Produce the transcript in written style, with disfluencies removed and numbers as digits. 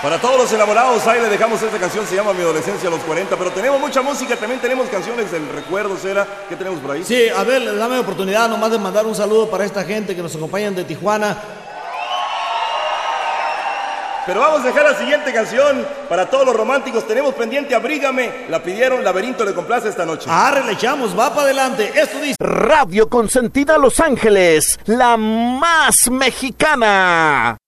Para todos los enamorados, ahí le dejamos esta canción, se llama Mi adolescencia a los 40, pero tenemos mucha música, también tenemos canciones del recuerdo, Cera. ¿Qué tenemos por ahí? Sí, a ver, dame oportunidad nomás de mandar un saludo para esta gente que nos acompañan de Tijuana. Pero vamos a dejar la siguiente canción para todos los románticos. Tenemos pendiente Abrígame, la pidieron, Laberinto le complace esta noche. Le echamos, va para adelante. Esto dice Radio Consentida Los Ángeles, la más mexicana.